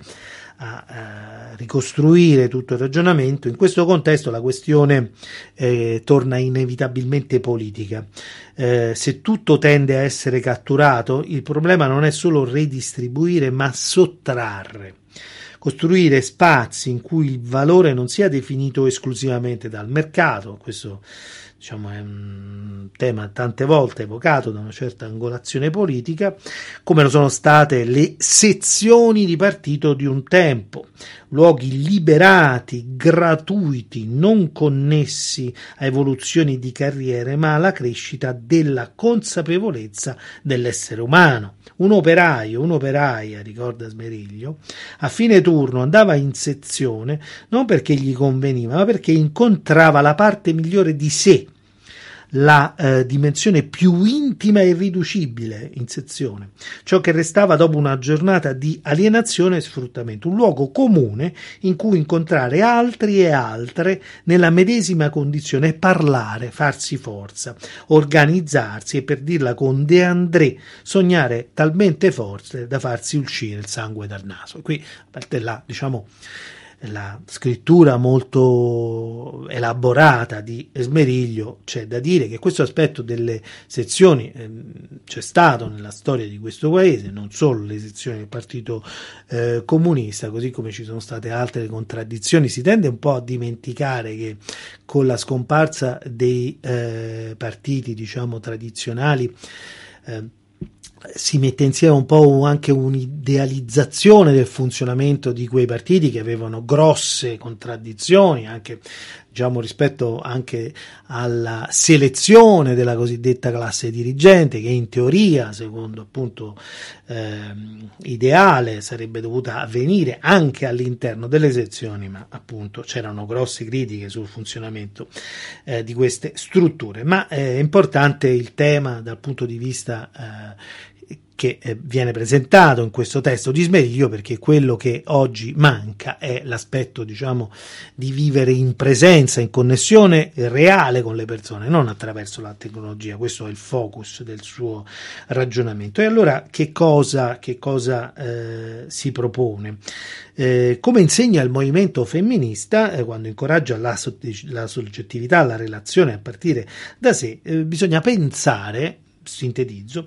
a ricostruire tutto il ragionamento. In questo contesto la questione torna inevitabilmente politica. Se tutto tende a essere catturato, il problema non è solo redistribuire ma sottrarre, costruire spazi in cui il valore non sia definito esclusivamente dal mercato. Questo è un tema tante volte evocato da una certa angolazione politica, come lo sono state le sezioni di partito di un tempo, luoghi liberati, gratuiti, non connessi a evoluzioni di carriere, ma alla crescita della consapevolezza dell'essere umano. Un operaio, un'operaia, ricorda Smeriglio, a fine turno andava in sezione non perché gli conveniva, ma perché incontrava la parte migliore di sé, la dimensione più intima e irriducibile in sezione, ciò che restava dopo una giornata di alienazione e sfruttamento, un luogo comune in cui incontrare altri e altre nella medesima condizione e parlare, farsi forza, organizzarsi e, per dirla con De André, sognare talmente forte da farsi uscire il sangue dal naso. E qui, a parte la scrittura molto elaborata di Smeriglio, c'è da dire che questo aspetto delle sezioni c'è stato nella storia di questo paese, non solo le sezioni del Partito Comunista, così come ci sono state altre contraddizioni. Si tende un po' a dimenticare che con la scomparsa dei partiti tradizionali si mette insieme un po' anche un'idealizzazione del funzionamento di quei partiti che avevano grosse contraddizioni anche, diciamo, rispetto anche alla selezione della cosiddetta classe dirigente, che in teoria, secondo appunto ideale, sarebbe dovuta avvenire anche all'interno delle sezioni, ma appunto c'erano grosse critiche sul funzionamento di queste strutture. Ma è importante il tema dal punto di vista che viene presentato in questo testo di Sberiglio, perché quello che oggi manca è l'aspetto, diciamo, di vivere in presenza, in connessione reale con le persone, non attraverso la tecnologia. Questo è il focus del suo ragionamento. E allora che cosa si propone? Come insegna il movimento femminista, quando incoraggia la soggettività, la relazione a partire da sé, bisogna pensare, sintetizzo,